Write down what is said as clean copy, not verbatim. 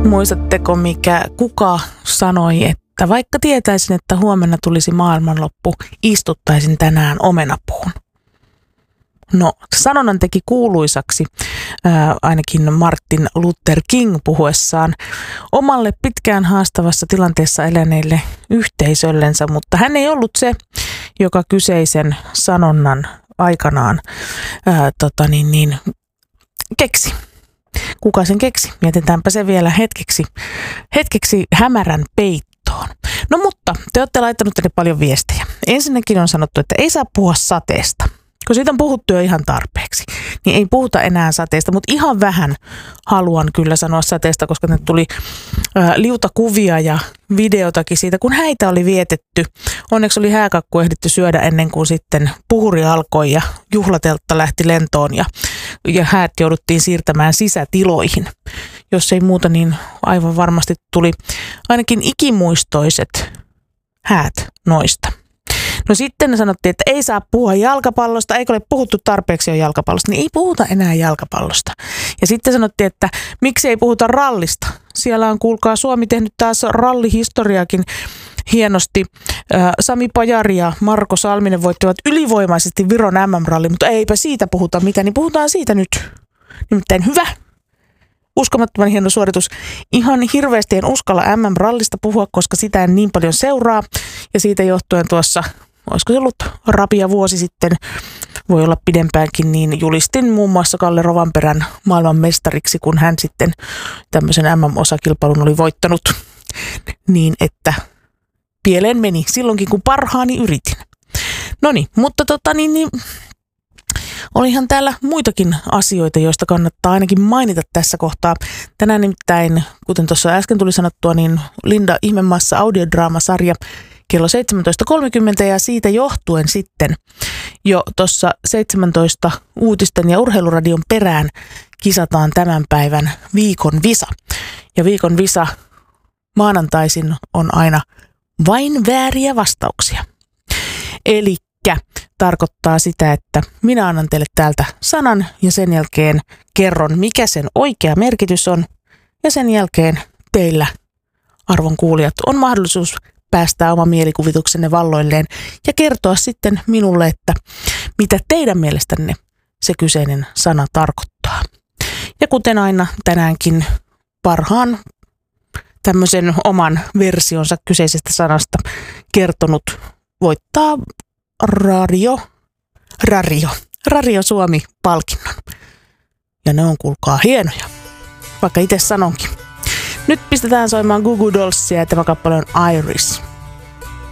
Muistatteko, kuka sanoi, että vaikka tietäisin, että huomenna tulisi maailmanloppu, istuttaisin tänään omenapuun? No, sanonnan teki kuuluisaksi ainakin Martin Luther King puhuessaan omalle pitkään haastavassa tilanteessa eläneille yhteisöllensä, mutta hän ei ollut se, joka kyseisen sanonnan aikanaan keksi. Kuka sen keksi? Mietitäänpä se vielä hetkeksi hämärän peittoon. No mutta, te olette laittanut tänne paljon viestejä. Ensinnäkin on sanottu, että ei saa puhua sateesta. Kun siitä on puhuttu jo ihan tarpeeksi, niin ei puhuta enää sateesta, mutta ihan vähän haluan kyllä sanoa sateesta, koska ne tuli liutakuvia ja videotakin siitä, kun häitä oli vietetty. Onneksi oli hääkakku ehditty syödä ennen kuin sitten puhuri alkoi ja juhlateltta lähti lentoon ja häät jouduttiin siirtämään sisätiloihin. Jos ei muuta, niin aivan varmasti tuli ainakin ikimuistoiset häät noista. No sitten sanottiin, että ei saa puhua jalkapallosta, eikö ole puhuttu tarpeeksi jo jalkapallosta, niin ei puhuta enää jalkapallosta. Ja sitten sanottiin, että miksi ei puhuta rallista. Siellä on, kuulkaa, Suomi tehnyt taas rallihistoriakin hienosti. Sami Pajari ja Marko Salminen voittivat ylivoimaisesti Viron MM-ralli, mutta eipä siitä puhuta mitään, niin puhutaan siitä nyt. Nimittäin hyvä. Uskomattoman hieno suoritus. Ihan hirveästi en uskalla MM-rallista puhua, koska sitä en niin paljon seuraa. Ja siitä johtuen tuossa, olisiko se ollut rapia vuosi sitten, voi olla pidempäänkin, niin julistin muun muassa Kalle Rovanperän maailmanmestariksi, kun hän sitten tämmöisen MM-osakilpailun oli voittanut. Niin että pieleen meni silloinkin, kun parhaani yritin. Noniin, mutta olihan täällä muitakin asioita, joista kannattaa ainakin mainita tässä kohtaa. Tänään nimittäin, kuten tuossa äsken tuli sanottua, niin Linda Ihmemaassa audiodraamasarja kello 17.30 ja siitä johtuen sitten jo tuossa 17 uutisten ja urheiluradion perään kisataan tämän päivän viikon visa. Ja viikon visa maanantaisin on aina vain vääriä vastauksia. Elikkä tarkoittaa sitä, että minä annan teille täältä sanan ja sen jälkeen kerron, mikä sen oikea merkitys on. Ja sen jälkeen teillä, arvon kuulijat, on mahdollisuus päästää oma mielikuvituksenne valloilleen ja kertoa sitten minulle, että mitä teidän mielestänne se kyseinen sana tarkoittaa. Ja kuten aina tänäänkin parhaan tämmöisen oman versionsa kyseisestä sanasta kertonut voittaa Radio Suomi-palkinnon. Ja ne on, kuulkaa, hienoja, vaikka itse sanonkin. Nyt pistetään soimaan Goo Goo Dollsia ja tämä kappale on Iris.